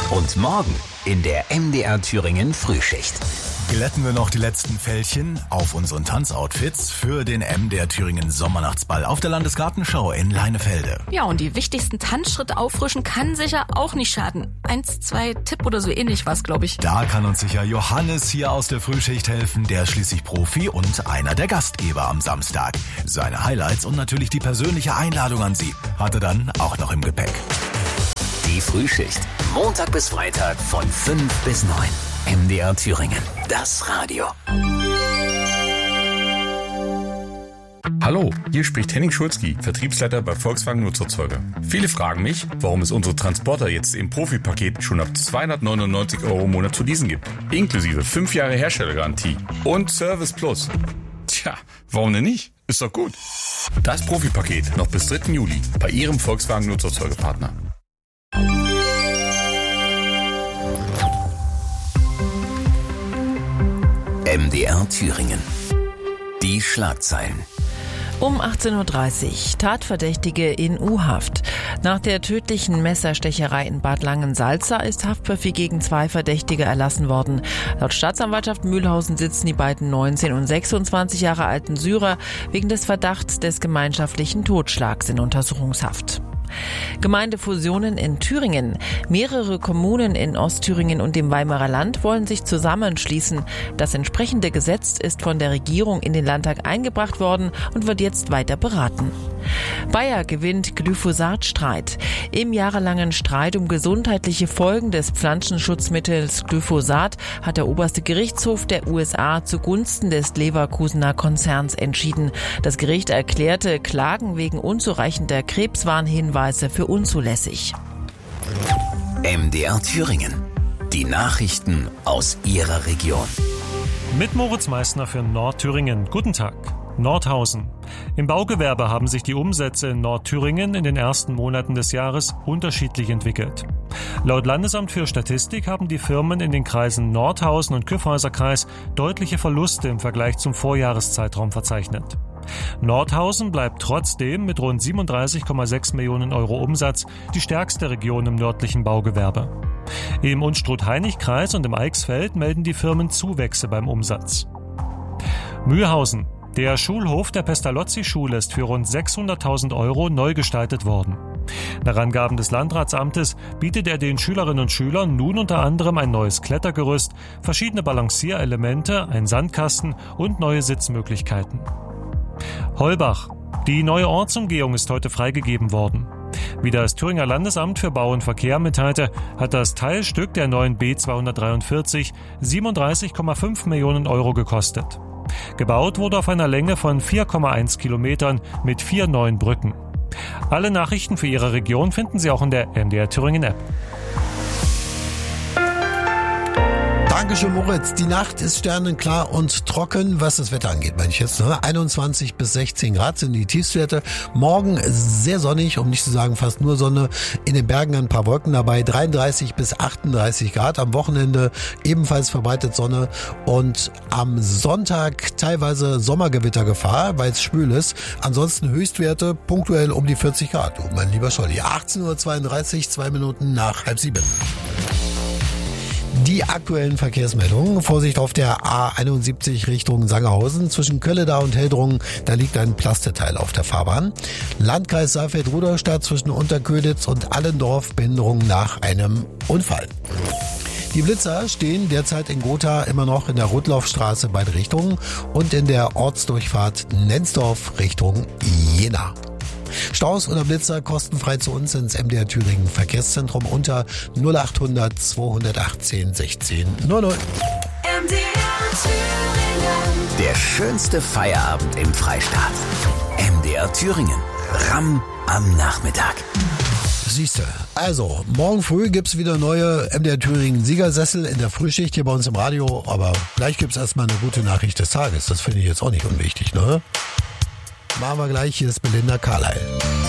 Und morgen in der MDR Thüringen Frühschicht. Glätten wir noch die letzten Fältchen auf unseren Tanzoutfits für den MDR Thüringen Sommernachtsball auf der Landesgartenschau in Leinefelde. Ja, und die wichtigsten Tanzschritte auffrischen kann sicher auch nicht schaden. 1, 2 Tipp oder so ähnlich was, glaube ich. Da kann uns sicher Johannes hier aus der Frühschicht helfen, der ist schließlich Profi und einer der Gastgeber am Samstag. Seine Highlights und natürlich die persönliche Einladung an Sie hat er dann auch noch im Gepäck. Die Frühschicht, Montag bis Freitag von 5 bis 9. MDR Thüringen, das Radio. Hallo, hier spricht Henning Schulzki, Vertriebsleiter bei Volkswagen Nutzerzeuger. Viele fragen mich, warum es unsere Transporter jetzt im Profipaket schon ab 299 € im Monat zu leasen gibt. Inklusive 5 Jahre Herstellergarantie und Service Plus. Tja, warum denn nicht? Ist doch gut. Das Profipaket noch bis 3. Juli bei Ihrem Volkswagen Nutzerzeugerpartner. MDR Thüringen. Die Schlagzeilen. Um 18:30 Uhr, Tatverdächtige in U-Haft. Nach der tödlichen Messerstecherei in Bad Langensalza ist Haftbefehl gegen 2 Verdächtige erlassen worden. Laut Staatsanwaltschaft Mühlhausen sitzen die beiden 19 und 26 Jahre alten Syrer wegen des Verdachts des gemeinschaftlichen Totschlags in Untersuchungshaft. Gemeindefusionen in Thüringen. Mehrere Kommunen in Ostthüringen und dem Weimarer Land wollen sich zusammenschließen. Das entsprechende Gesetz ist von der Regierung in den Landtag eingebracht worden und wird jetzt weiter beraten. Bayer gewinnt Glyphosat-Streit. Im jahrelangen Streit um gesundheitliche Folgen des Pflanzenschutzmittels Glyphosat hat der oberste Gerichtshof der USA zugunsten des Leverkusener Konzerns entschieden. Das Gericht erklärte Klagen wegen unzureichender Krebswarnhinweise für unzulässig. MDR Thüringen. Die Nachrichten aus Ihrer Region. Mit Moritz Meissner für Nordthüringen. Guten Tag. Nordhausen. Im Baugewerbe haben sich die Umsätze in Nordthüringen in den ersten Monaten des Jahres unterschiedlich entwickelt. Laut Landesamt für Statistik haben die Firmen in den Kreisen Nordhausen und Kyffhäuserkreis deutliche Verluste im Vergleich zum Vorjahreszeitraum verzeichnet. Nordhausen bleibt trotzdem mit rund 37,6 Millionen € Umsatz die stärkste Region im nördlichen Baugewerbe. Im Unstrut-Hainich-Kreis und im Eichsfeld melden die Firmen Zuwächse beim Umsatz. Mühlhausen. Der Schulhof der Pestalozzi-Schule ist für rund 600.000 € neu gestaltet worden. Nach Angaben des Landratsamtes bietet er den Schülerinnen und Schülern nun unter anderem ein neues Klettergerüst, verschiedene Balancierelemente, einen Sandkasten und neue Sitzmöglichkeiten. Holbach. Die neue Ortsumgehung ist heute freigegeben worden. Wie das Thüringer Landesamt für Bau und Verkehr mitteilte, hat das Teilstück der neuen B243 37,5 Millionen € gekostet. Gebaut wurde auf einer Länge von 4,1 Kilometern mit 4 neuen Brücken. Alle Nachrichten für Ihre Region finden Sie auch in der MDR Thüringen App. Dankeschön, Moritz. Die Nacht ist sternenklar und trocken, was das Wetter angeht, meine ich jetzt. 21 bis 16 Grad sind die Tiefstwerte. Morgen sehr sonnig, um nicht zu sagen fast nur Sonne. In den Bergen ein paar Wolken dabei. 33 bis 38 Grad. Am Wochenende ebenfalls verbreitet Sonne. Und am Sonntag teilweise Sommergewittergefahr, weil es schwül ist. Ansonsten Höchstwerte punktuell um die 40 Grad. Du, mein lieber Scholli. 18:32 Uhr, 2 Minuten nach 6:30. Die aktuellen Verkehrsmeldungen. Vorsicht auf der A71 Richtung Sangerhausen. Zwischen Kölledau und Heldrungen, da liegt ein Plasteteil auf der Fahrbahn. Landkreis Saalfeld-Rudolstadt zwischen Unterköditz und Allendorf, Behinderung nach einem Unfall. Die Blitzer stehen derzeit in Gotha immer noch in der Rotlaufstraße beide Richtungen und in der Ortsdurchfahrt Nenzdorf Richtung Jena. Staus oder Blitzer kostenfrei zu uns ins MDR Thüringen Verkehrszentrum unter 0800 218 16 00. MDR Thüringen. Der schönste Feierabend im Freistaat. MDR Thüringen. Ramm am Nachmittag. Siehste. Also, morgen früh gibt's wieder neue MDR Thüringen Siegersessel in der Frühschicht hier bei uns im Radio. Aber gleich gibt's erstmal eine gute Nachricht des Tages. Das finde ich jetzt auch nicht unwichtig, ne? Machen wir gleich. Hier ist Belinda Carlisle.